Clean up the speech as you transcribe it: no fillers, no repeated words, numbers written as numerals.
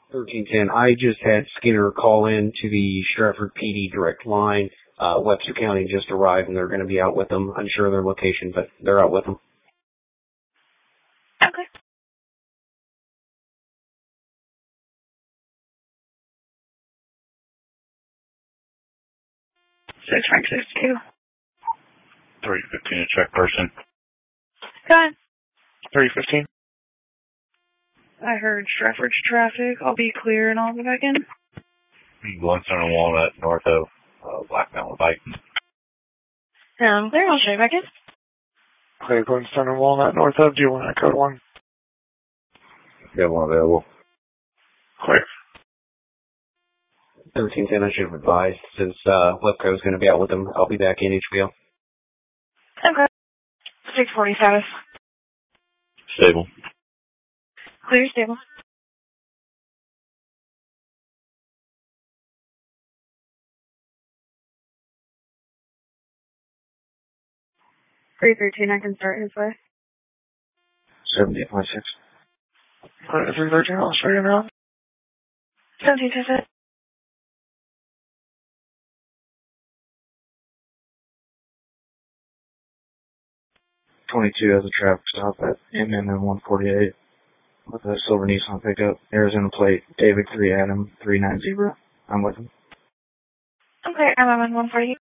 1310, I just had Skinner call in to the Stratford PD direct line. Webster County just arrived and they're going to be out with them. Unsure of their location, but they're out with them. Okay. 662. 315 to check person. Go ahead. 315. I heard Stratford traffic. I'll be clear and I'll go back in. Glenstone and Walnut, north of Black Mountain Pike. Clear, I'll show you back in. Okay, Glenstone and Walnut, north of. Do you want that code 1? You have one available. Clear. 1310, I should have advised, since Webco is going to be out with them, I'll be back in HBO. Okay. 640 status. Stable. Clear, stable. Three 13, I can start his way. 78.6. 313, I'll show you now. 17, 2, 22 has a traffic stop at MMM 148 with a silver Nissan pickup. Arizona plate, David 3 Adam 390. I'm with him. Okay, I'm on 140.